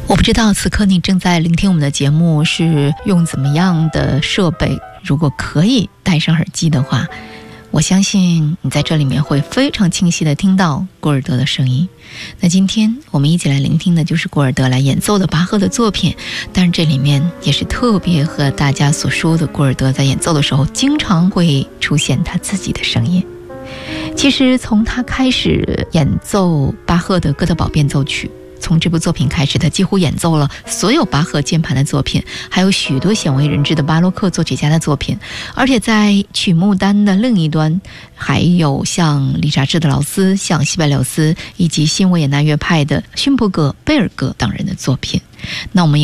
我不知道此刻你正在聆听我们的节目是用怎么样的设备，如果可以戴上耳机的话，我相信你在这里面会非常清晰地听到古尔德的声音。那今天我们一起来聆听的就是古尔德来演奏的巴赫的作品，但是这里面也是特别和大家所说的，古尔德在演奏的时候经常会出现他自己的声音。其实从他开始演奏巴赫的哥德堡变奏曲，从这部作品开始，他几乎演奏了所有巴赫键盘的作品，还有许多鲜为人知的巴洛克作曲家的作品。而且在曲目单的另一端，还有像理查志德劳斯、像西贝柳斯以及新维也纳乐派的勋伯格、贝尔格等人的作品。那我们